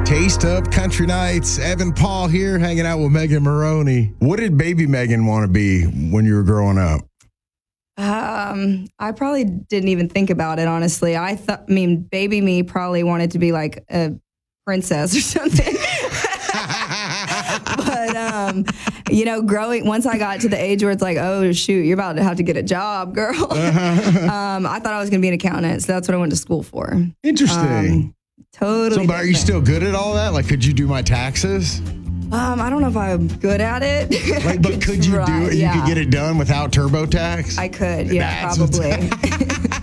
Taste of Country Nights. Evan Paul here, hanging out with Megan Maroney. What did baby Megan want to be when you were growing up? I probably didn't even think about it, honestly. Baby me probably wanted to be like a princess or something. But, once I got to the age where it's like, oh, shoot, you're about to have to get a job, girl. I thought I was going to be an accountant, so that's what I went to school for. Interesting. Totally. So, are you still good at all that? Like, could you do my taxes? I don't know if I'm good at it. But could you do it? Yeah. You could get it done without TurboTax? I could, yeah, probably.